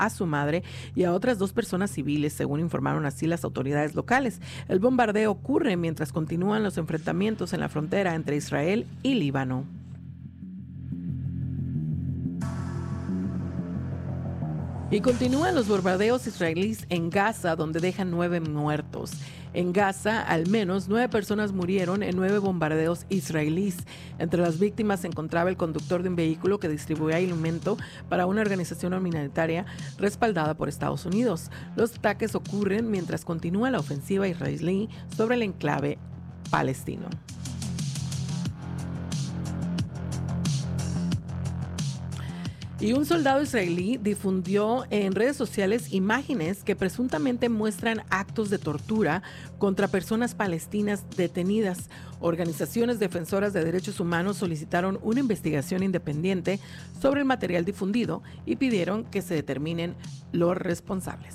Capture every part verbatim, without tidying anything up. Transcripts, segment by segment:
a su madre y a otras dos personas civiles, según informaron así las autoridades locales. El bombardeo ocurre mientras continúan los enfrentamientos en la frontera entre Israel y Líbano. Y continúan los bombardeos israelíes en Gaza, donde dejan nueve muertos. En Gaza, al menos nueve personas murieron en nueve bombardeos israelíes. Entre las víctimas se encontraba el conductor de un vehículo que distribuía alimento para una organización humanitaria respaldada por Estados Unidos. Los ataques ocurren mientras continúa la ofensiva israelí sobre el enclave palestino. Y un soldado israelí difundió en redes sociales imágenes que presuntamente muestran actos de tortura contra personas palestinas detenidas. Organizaciones defensoras de derechos humanos solicitaron una investigación independiente sobre el material difundido y pidieron que se determinen los responsables.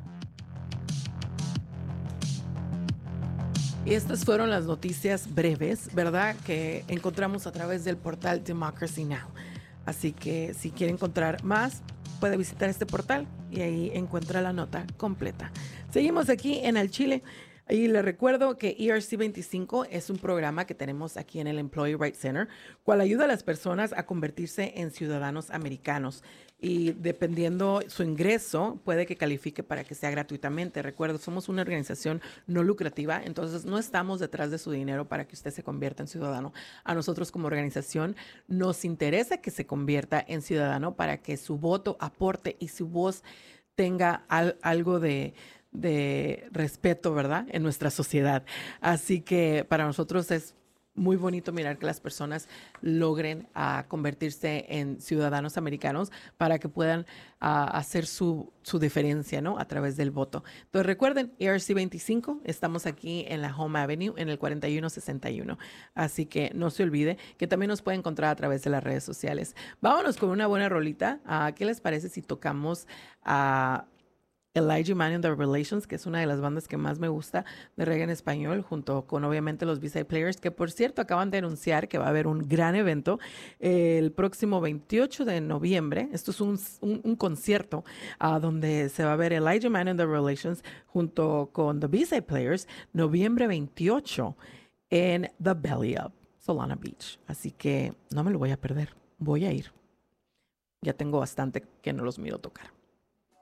Y estas fueron las noticias breves, ¿verdad?, que encontramos a través del portal Democracy Now! Así que si quiere encontrar más, puede visitar este portal y ahí encuentra la nota completa. Seguimos aquí en Al Chile. Y le recuerdo que E R C veinticinco es un programa que tenemos aquí en el Employee Rights Center, cual ayuda a las personas a convertirse en ciudadanos americanos. Y dependiendo su ingreso, puede que califique para que sea gratuitamente. Recuerdo, somos una organización no lucrativa, entonces no estamos detrás de su dinero para que usted se convierta en ciudadano. A nosotros como organización nos interesa que se convierta en ciudadano para que su voto aporte y su voz tenga al, algo de... de respeto, ¿verdad?, en nuestra sociedad. Así que para nosotros es muy bonito mirar que las personas logren uh, convertirse en ciudadanos americanos para que puedan uh, hacer su, su diferencia, ¿no?, a través del voto. Entonces recuerden, E R C veinticinco, estamos aquí en la Home Avenue, en el cuarenta y uno sesenta y uno. Así que no se olvide que también nos puede encontrar a través de las redes sociales. Vámonos con una buena rolita. Uh, ¿Qué les parece si tocamos a... Uh, Elijah Man and the Relations, que es una de las bandas que más me gusta de reggae en español, junto con obviamente los B-Side Players, que por cierto acaban de anunciar que va a haber un gran evento eh, el próximo veintiocho de noviembre. Esto es un, un, un concierto uh, donde se va a ver Elijah Man and the Relations junto con the B-Side Players, noviembre veintiocho en The Belly Up, Solana Beach. Así que no me lo voy a perder, voy a ir. Ya tengo bastante que no los miro tocar.